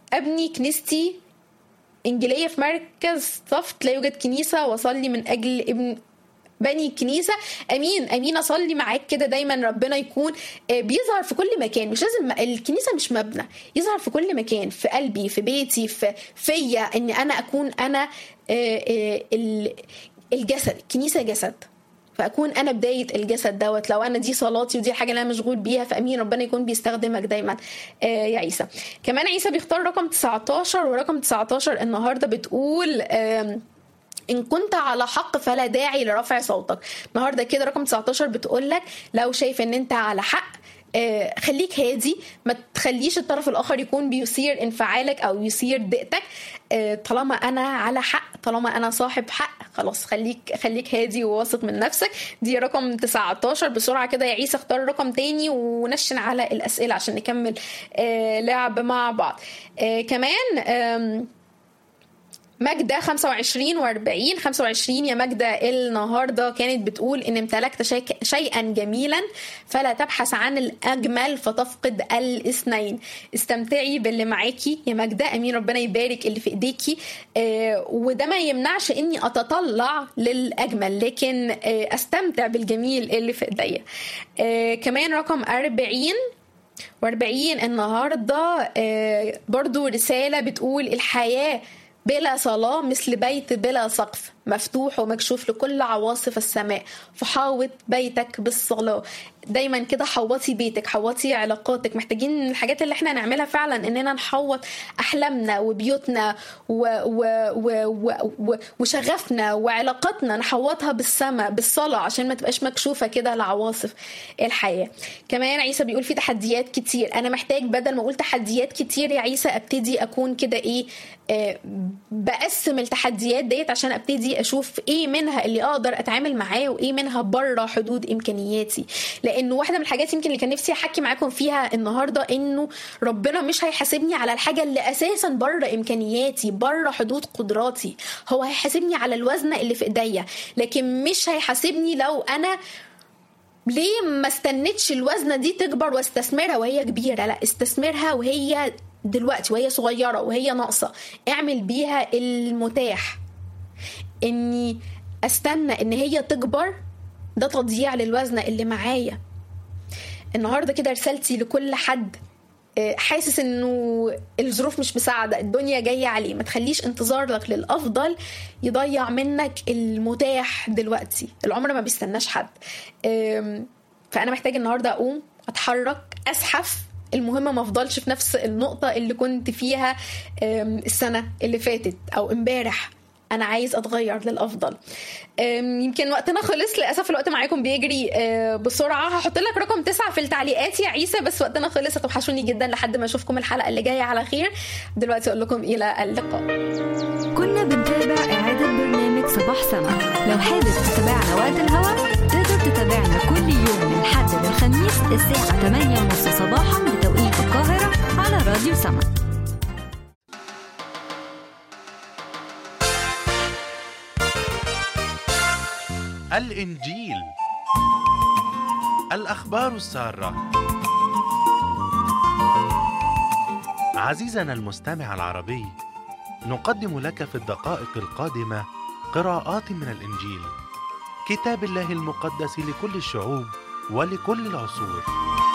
ابني كنيستي انجيليه في مركز صفت لا يوجد كنيسه، واصلي من اجل ابن بني الكنيسه. امين اصلي معاك كده دايما ربنا يكون بيظهر في كل مكان. مش لازم الكنيسه مش مبنى، يظهر في كل مكان، في قلبي، في بيتي، فيا، ان انا اكون انا الجسد. الكنيسه جسد، فاكون انا بدايه الجسد دوت. لو انا دي صلاتي ودي الحاجه اللي انا مشغول بيها، فامين ربنا يكون بيستخدمك دايما يا عيسى. كمان عيسى بيختار رقم 19، ورقم 19 النهارده بتقول إن كنت على حق فلا داعي لرفع صوتك. النهاردة كده رقم 19 بتقولك لو شايف إن أنت على حق خليك هادي، ما تخليش الطرف الآخر يكون بيثير انفعالك أو يثير ضيقتك. طالما أنا على حق، طالما أنا صاحب حق، خلاص خليك هادي وواثق من نفسك. دي رقم 19. بسرعة كده يا عيسى اختار رقم تاني ونشن على الأسئلة عشان نكمل لعب مع بعض. كمان ماجدة 25 و40. 25 يا ماجدة النهاردة كانت بتقول إن امتلكت شيئا جميلا فلا تبحث عن الأجمل فتفقد الاثنين. استمتعي باللي معاكي يا ماجدة. أمين ربنا يبارك اللي في إيديكي. وده ما يمنعش إني أتطلع للأجمل، لكن أستمتع بالجميل اللي في إيديا. كمان رقم 40 النهاردة برضو رسالة بتقول الحياة بلا صلاة مثل بيت بلا سقف مفتوح ومكشوف لكل عواصف السماء، فحاوط بيتك بالصلاة. دايما كده حوطي بيتك، حوطي علاقاتك. محتاجين الحاجات اللي احنا نعملها فعلا اننا نحوط احلامنا وبيوتنا وشغفنا وعلاقاتنا، نحوطها بالسماء بالصلاة عشان ما تبقاش مكشوفة كده لعواصف الحياة. كمان عيسى بيقول في تحديات كتير. انا محتاج بدل ما اقول تحديات كتير يا عيسى ابتدي اكون كده بقسم التحديات ديت عشان ابتدي اشوف ايه منها اللي اقدر اتعامل معاه وايه منها بره حدود امكانياتي. لانه واحده من الحاجات يمكن اللي كان نفسي احكي معاكم فيها النهارده انه ربنا مش هيحاسبني على الحاجه اللي اساسا بره امكانياتي، بره حدود قدراتي. هو هيحاسبني على الوزنه اللي في ايديا، لكن مش هيحاسبني لو انا ليه ما استنتش الوزنه دي تكبر واستثمرها وهي كبيره. لا، استثمرها وهي دلوقتي وهي صغيرة وهي ناقصة. اعمل بيها المتاح. اني استنى ان هي تكبر ده تضييع للوزنة اللي معايا. النهاردة كده رسالتي لكل حد حاسس انه الظروف مش مساعدة، الدنيا جاية عليه، ما تخليش انتظارك للأفضل يضيع منك المتاح دلوقتي. العمر ما بيستناش حد. فأنا محتاج النهاردة أقوم أتحرك أزحف. المهم ما افضلش في نفس النقطة اللي كنت فيها السنة اللي فاتت او امبارح. انا عايز اتغير للافضل. يمكن وقتنا خلص للاسف، الوقت معاكم بيجري بسرعة. هحط لك رقم 9 في التعليقات يا عيسى، بس وقتنا خلص. هتوحشوني جدا لحد ما اشوفكم الحلقة اللي جاية على خير. دلوقتي اقول لكم الى اللقاء. كنا بنتابع اعادة برنامج صباح سما. لو حابب تتابعنا وقت الهوا تقدر تتابعنا كل يوم من الحد للخميس الساعة 8:30 صباحا بتوقيت القاهرة على راديو سما. الإنجيل، الأخبار السارة. عزيزنا المستمع العربي، نقدم لك في الدقائق القادمة قراءات من الإنجيل، كتاب الله المقدس لكل الشعوب ولكل العصور.